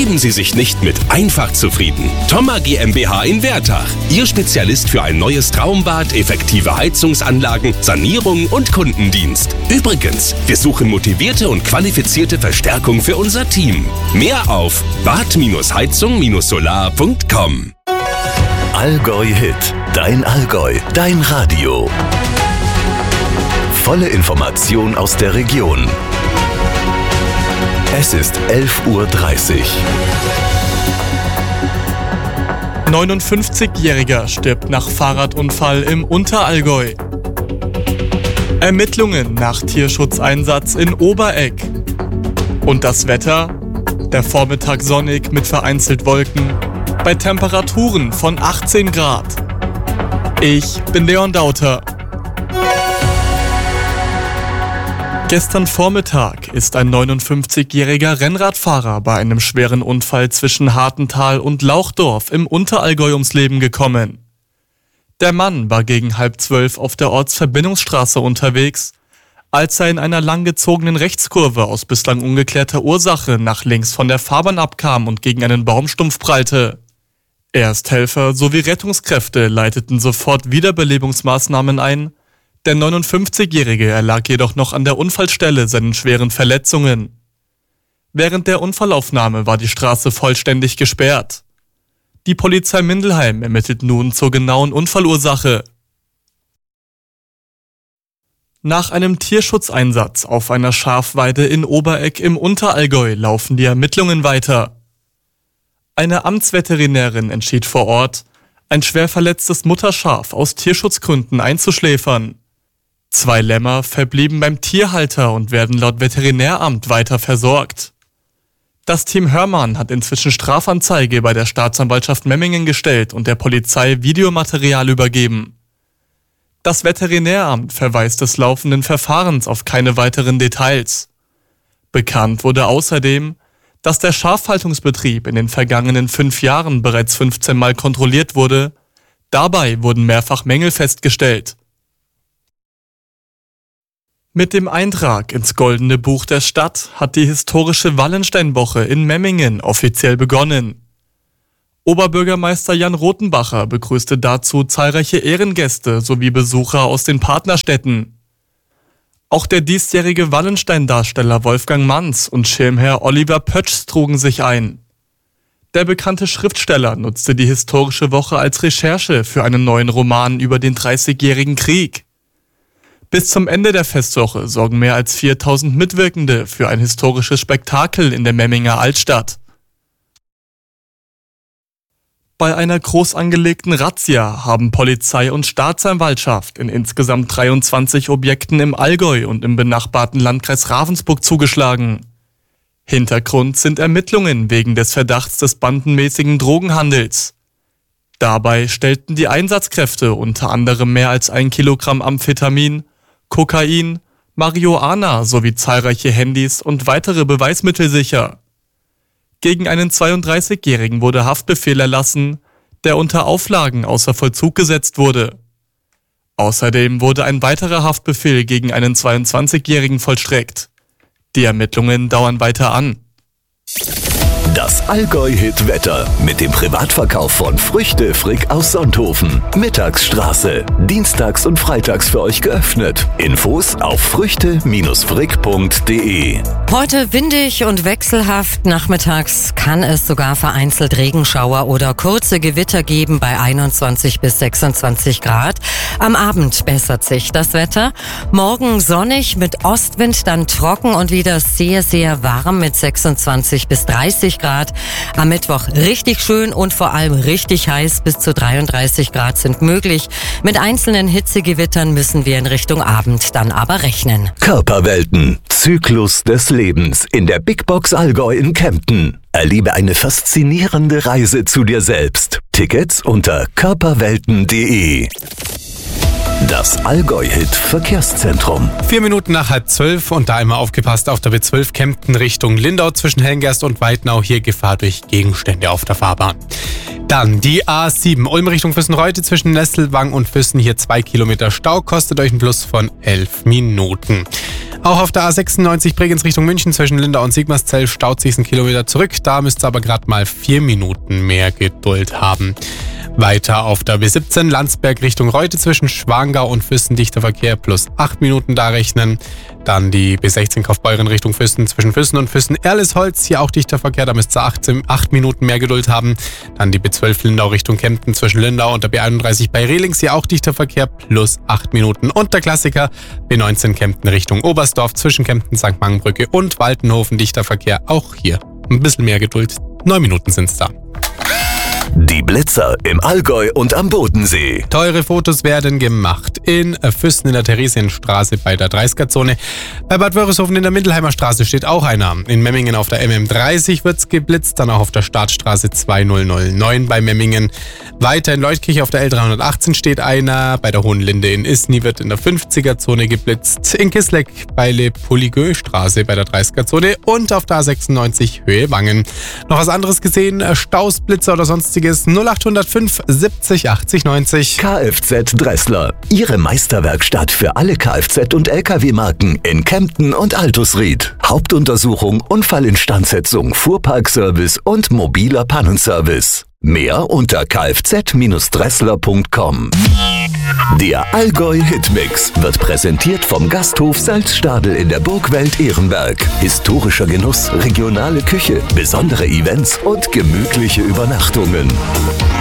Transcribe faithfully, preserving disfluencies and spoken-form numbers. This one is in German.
Geben Sie sich nicht mit einfach zufrieden. Thoma GmbH in Wertach. Ihr Spezialist für ein neues Traumbad, effektive Heizungsanlagen, Sanierung und Kundendienst. Übrigens, wir suchen motivierte und qualifizierte Verstärkung für unser Team. Mehr auf bad heizung solar punkt com. Allgäu Hit. Dein Allgäu. Dein Radio. Volle Information aus der Region. Es ist elf Uhr dreißig. neunundfünfzigjähriger stirbt nach Fahrradunfall im Unterallgäu. Ermittlungen nach Tierschutzeinsatz in Oberegg. Und das Wetter? Der Vormittag sonnig mit vereinzelt Wolken, bei Temperaturen von achtzehn Grad. Ich bin Leon Dauter. Gestern Vormittag ist ein neunundfünfzigjähriger Rennradfahrer bei einem schweren Unfall zwischen Hartental und Lauchdorf im Unterallgäu ums Leben gekommen. Der Mann war gegen halb zwölf auf der Ortsverbindungsstraße unterwegs, als er in einer langgezogenen Rechtskurve aus bislang ungeklärter Ursache nach links von der Fahrbahn abkam und gegen einen Baumstumpf prallte. Ersthelfer sowie Rettungskräfte leiteten sofort Wiederbelebungsmaßnahmen ein. Der neunundfünfzigjährige erlag jedoch noch an der Unfallstelle seinen schweren Verletzungen. Während der Unfallaufnahme war die Straße vollständig gesperrt. Die Polizei Mindelheim ermittelt nun zur genauen Unfallursache. Nach einem Tierschutzeinsatz auf einer Schafweide in Oberegg im Unterallgäu laufen die Ermittlungen weiter. Eine Amtsveterinärin entschied vor Ort, ein schwer verletztes Mutterschaf aus Tierschutzgründen einzuschläfern. Zwei Lämmer verblieben beim Tierhalter und werden laut Veterinäramt weiter versorgt. Das Team Hörmann hat inzwischen Strafanzeige bei der Staatsanwaltschaft Memmingen gestellt und der Polizei Videomaterial übergeben. Das Veterinäramt verweist des laufenden Verfahrens auf keine weiteren Details. Bekannt wurde außerdem, dass der Schafhaltungsbetrieb in den vergangenen fünf Jahren bereits fünfzehn Mal kontrolliert wurde. Dabei wurden mehrfach Mängel festgestellt. Mit dem Eintrag ins Goldene Buch der Stadt hat die historische Wallensteinwoche in Memmingen offiziell begonnen. Oberbürgermeister Jan Rothenbacher begrüßte dazu zahlreiche Ehrengäste sowie Besucher aus den Partnerstädten. Auch der diesjährige Wallenstein-Darsteller Wolfgang Manz und Schirmherr Oliver Pötsch trugen sich ein. Der bekannte Schriftsteller nutzte die historische Woche als Recherche für einen neuen Roman über den Dreißigjährigen Krieg. Bis zum Ende der Festwoche sorgen mehr als viertausend Mitwirkende für ein historisches Spektakel in der Memminger Altstadt. Bei einer groß angelegten Razzia haben Polizei und Staatsanwaltschaft in insgesamt dreiundzwanzig Objekten im Allgäu und im benachbarten Landkreis Ravensburg zugeschlagen. Hintergrund sind Ermittlungen wegen des Verdachts des bandenmäßigen Drogenhandels. Dabei stellten die Einsatzkräfte unter anderem mehr als ein Kilogramm Amphetamin, Kokain, Marihuana sowie zahlreiche Handys und weitere Beweismittel sicher. Gegen einen zweiunddreißigjährigen wurde Haftbefehl erlassen, der unter Auflagen außer Vollzug gesetzt wurde. Außerdem wurde ein weiterer Haftbefehl gegen einen zweiundzwanzigjährigen vollstreckt. Die Ermittlungen dauern weiter an. Das Allgäu-Hit-Wetter mit dem Privatverkauf von Früchte Frick aus Sonthofen. Mittagsstraße. Dienstags und freitags für euch geöffnet. Infos auf früchte frick punkt de. Heute windig und wechselhaft. Nachmittags kann es sogar vereinzelt Regenschauer oder kurze Gewitter geben bei einundzwanzig bis sechsundzwanzig Grad. Am Abend bessert sich das Wetter. Morgen sonnig mit Ostwind, dann trocken und wieder sehr, sehr warm mit sechsundzwanzig bis dreißig Grad. Am Mittwoch richtig schön und vor allem richtig heiß. Bis zu dreiunddreißig Grad sind möglich. Mit einzelnen Hitzegewittern müssen wir in Richtung Abend dann aber rechnen. Körperwelten. Zyklus des Lebens in der Big Box Allgäu in Kempten. Erlebe eine faszinierende Reise zu dir selbst. Tickets unter körperwelten punkt de. Das Allgäu-Hit-Verkehrszentrum. Vier Minuten nach halb zwölf und da immer aufgepasst auf der B zwölf Kempten Richtung Lindau zwischen Hellengerst und Weidnau. Hier Gefahr durch Gegenstände auf der Fahrbahn. Dann die A sieben Ulm Richtung Füssenreute zwischen Nesselwang und Füssen. Hier zwei Kilometer Stau, kostet euch ein Plus von elf Minuten. Auch auf der A sechsundneunzig Bregenz Richtung München zwischen Lindau und Sigmarszell staut sich ein Kilometer zurück. Da müsst ihr aber gerade mal vier Minuten mehr Geduld haben. Weiter auf der B siebzehn Landsberg Richtung Reute zwischen Schwangau und Füssen dichter Verkehr plus acht Minuten da rechnen. Dann die B sechzehn Kaufbeuren Richtung Füssen zwischen Füssen und Füssen-Erlesholz, hier auch dichter Verkehr, da müsst ihr acht Minuten mehr Geduld haben. Dann die B zwölf Lindau Richtung Kempten zwischen Lindau und der B einunddreißig bei Rehlings, hier auch dichter Verkehr plus acht Minuten. Und der Klassiker B neunzehn Kempten Richtung Oberstdorf zwischen Kempten, Sankt Mangenbrücke und Waltenhofen dichter Verkehr, auch hier ein bisschen mehr Geduld. Neun Minuten sind's da. Die Blitzer im Allgäu und am Bodensee. Teure Fotos werden gemacht. In Füssen in der Theresienstraße bei der dreißiger-Zone. Bei Bad Wörishofen in der Mindelheimer Straße steht auch einer. In Memmingen auf der M M dreißig wird's geblitzt. Dann auch auf der Startstraße zweitausendneun bei Memmingen. Weiter in Leutkirch auf der L dreihundertachtzehn steht einer. Bei der Hohenlinde in Isny wird in der fünfziger-Zone geblitzt. In Kisleck bei Le Poligö-Straße bei der dreißiger-Zone. Und auf der A sechsundneunzig Höhe Wangen. Noch was anderes gesehen? Staus, Blitzer oder sonstiges? null acht null fünf siebzig achtzig neunzig. Kfz Dressler. Ihre Meisterwerkstatt für alle Kfz- und L K W-Marken in Kempten und Altusried. Hauptuntersuchung, Unfallinstandsetzung, Fuhrparkservice und mobiler Pannenservice. Mehr unter kfz Dressler punkt com. Der Allgäu Hitmix wird präsentiert vom Gasthof Salzstadel in der Burgwelt Ehrenberg. Historischer Genuss, regionale Küche, besondere Events und gemütliche Übernachtungen.